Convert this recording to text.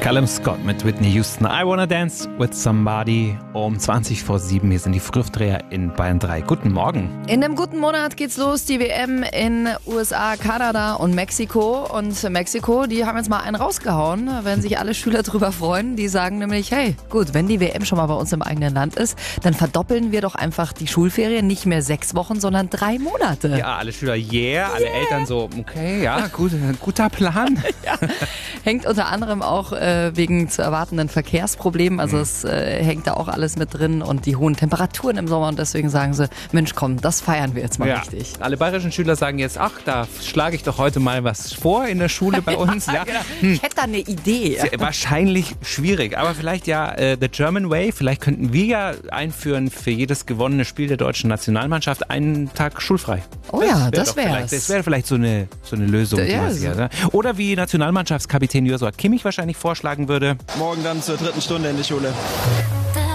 Callum Scott mit Whitney Houston. I Wanna Dance with Somebody um 20 vor 7. Hier sind die Frühdreher in Bayern 3. Guten Morgen. In einem guten Monat geht's los, die WM in USA, Kanada und Mexiko. Und Mexiko, die haben jetzt mal einen rausgehauen, wenn sich alle Schüler drüber freuen. Die sagen nämlich, hey, gut, wenn die WM schon mal bei uns im eigenen Land ist, dann verdoppeln wir doch einfach die Schulferien. Nicht mehr 6 Wochen, sondern 3 Monate. Ja, alle Schüler, alle Eltern so, okay, ja, guter Plan. Ja. Hängt unter anderem auch wegen zu erwartenden Verkehrsproblemen. Also es hängt da auch alles mit drin und die hohen Temperaturen im Sommer. Und deswegen sagen sie, Mensch, komm, das feiern wir jetzt mal richtig. Alle bayerischen Schüler sagen jetzt, ach, da schlage ich doch heute mal was vor in der Schule bei uns. Ja, genau. Ich hätte da eine Idee. Wahrscheinlich schwierig, aber vielleicht the German Way. Vielleicht könnten wir ja einführen für jedes gewonnene Spiel der deutschen Nationalmannschaft einen Tag schulfrei. Oh ja, das wär's. Das wäre vielleicht so eine Lösung. Ja, oder wie Nationalmannschaftskapitän Joshua Kimmich wahrscheinlich vorschlagen würde. Morgen dann zur 3. Stunde in die Schule.